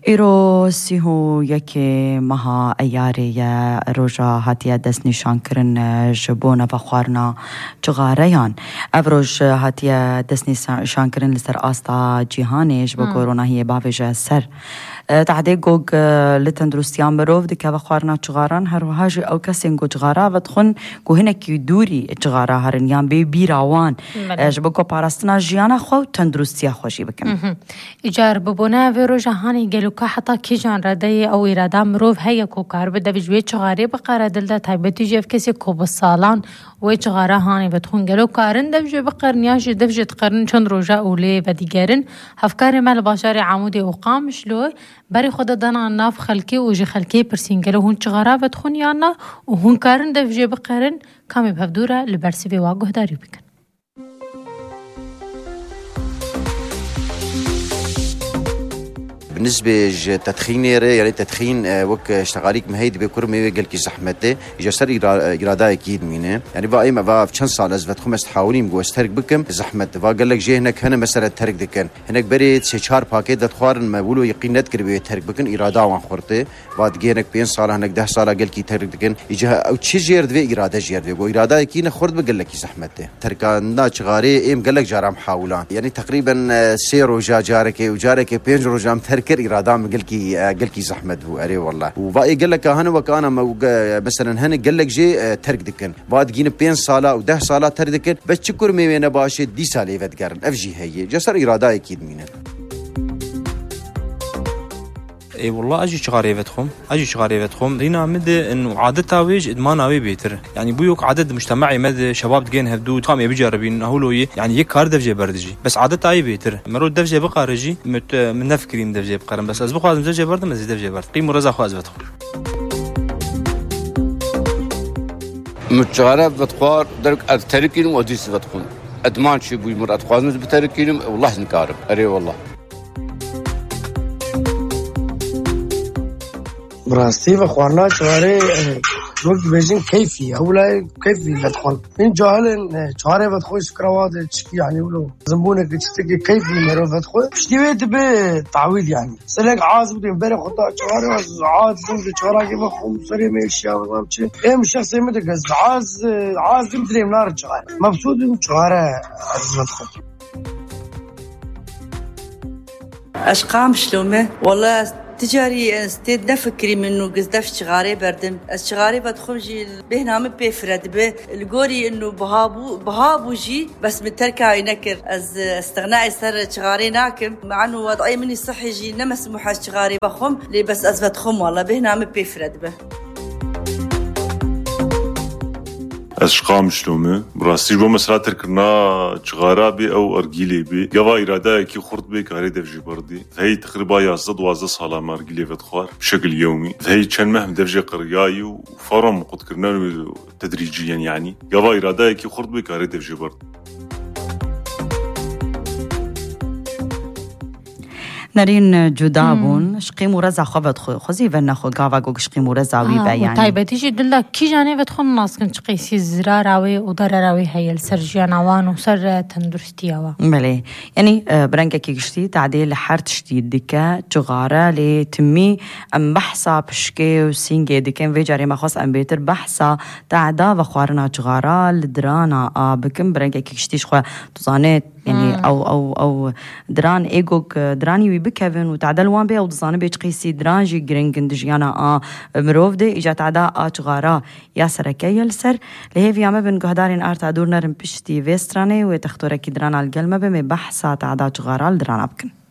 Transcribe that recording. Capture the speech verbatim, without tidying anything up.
ایرو سیهو یکی مها ایاری روژا هاتیه دست نشان کرن جبونا و خوارنا چغاریان افروج هاتیه دست نشان کرن لسر آستا جیهانیش با کورونا هی باویج سر تعدی گوگ لتندرستیان بروف دکه و خوارنا چغاران هر وهاج او کسین گو چغارا و تخون گو هنکی دوری چغارا هرنیان بی بیراوان جبو کو پاراستنا جیانا خو تندرستیا خوشی بکن ایجار ببونه و روژا هانی گلو که حتی کی جان ردای او ایرادا مروف هیا کو کار بده بجوی چغاری بقره دلده تایبتی جیف کسی کو بسالان و چغاره هانی و تخون گلو کارن دفجوی بقرنیاش دفجت قرن چند روژا اولی و دیگرن هفکار مال باشار عمودی و قامش لو بری خود دانا ناف خلکی و جی خلکی پرسین گلو هون چغاره و تخون یانا و هون کارن دفجوی بقرن کامی بفدوره لبرسیوی واقع داری بکن. بالنسبة للتدخين يعني تدخين وك اشتغاليك مهيد بكر ما يقول كي زحمته يجسر إرادة أكيد منه يعني بقى ما بقى في كم سال أزفت خمس تحاولين جو استرك بكم زحمته فقال لك جه هناك هنا مسألة ترك دكان هناك بريد سيشار باكيت دخوار ما بقولوا يقين نذكر بيترك بكن إرادة وان خورته بعد جه هناك بين سال هناك ده سال قال كي ترك دكان يجي أو شيء جيرد في إرادة جيرد في جو إرادة أكيد خورد بقول لك زحمته تركان نا شغاري إم قال لك جارم حاولان يعني تقريبا سير وجا جارك وجارك بين رجام ترك إرادة من قلكي قلكي زحمت هو أري والله وباقي قال لك هنا وكأنا مثلا هنا قال لك جي ترك دكان بعد جينا بين صالة وده صالة ترك دكان بس شكر مينا باشة دي سالة فتقارن أفجي هي جسر إرادة أكيد مينا اي والله اجي شغاري فتخم اجي شغاري فتخم رينا مد انه عادتها ويج ادماناوي بيتر يعني بيوك عدد مجتمعي مد شباب دجين هبدو قام يبجربين هولوي يعني يك كار دفجه بردجي بس عادتها اي بيتر مرو دفجه بقارجي من نفكريم دفجه بقرن بس ازبق لازم دفجه برد مزيد دفجه برد قيم رزا خواز فتخم متشغله بتقار درك التركين وديس فتخم ادمان شي بو مرات خوازم بتركين والله نكارب اري والله براستی و خوارنا چاره وقت بیشتر کیفی اولی کیفی لطخون این جاهل چاره وقت خوش کروات چی یعنی ولو زنبونه کشتی کیفی مرو وقت خو اشتیویت به تعویض یعنی سلک عاز بودیم بره خدا چاره عاز زنگ چاره که بخوام سری میشی و چه ام شخصی مدرک عاز عاز میدریم نار چاره مبسوطیم چاره از وقت خو اشقام شلومه والله تجاري استيد نفكري منه قصدف شغاري بردم الشغاري بدخلجي بهنام بيفرد به الجوري انه بهابو بهابو جي بس متركا ينكر از استغناء سر شغاري ناكم مع انه وضعي مني صحي جي نمس محاش شغاري بخم لي بس از بدخم والله بهنام بيفرد به اشقام شلومه براستی بو مسئله ترکنا چغارا بی او ارگیلی بی گوا اراده کی خورد بی کاری دفجی بردی هی تقریبا یازده دوازده ساله مرگیلی فتخوار بشكل يومي هي كان مهم دفجي قرياي وفرم قد كرنا تدريجيا يعني گوا اراده کی خورد بی کاری دفجی برد نرين جدابون شقي مرزا خبط خو خزي فنا خو قاوا قوق شقي مرزا وي يعني طيب تيجي دلا كي جاني فتخون ناس كنت شقي سي زراراوي ودراراوي هي السرجيان وان وسر تندرستيوا بلي يعني برنكا كي قشتي تعديل حرت شديد ديكا جغاره لتمي ام بحثا بشكي وسينجي ديكن فيجاري ما خاص ام بيتر بحثا تعدا وخوارنا جغاره لدرانا بكم برنكا كي قشتي شخوا تزانيت يعني او او او دران ايجوك دراني وي بكفن وتعدل وان بي او دزانه بيج قيسي درانجي جرينجندجيانا ا مروف دي اجا تعدا اتغارا يا سركيل سر لهي في عم بن قهدارين ارتا دورنر بشتي فيستراني وتختوركي دران على القلمه بمي بحثا تعدا تغارا دران ابكن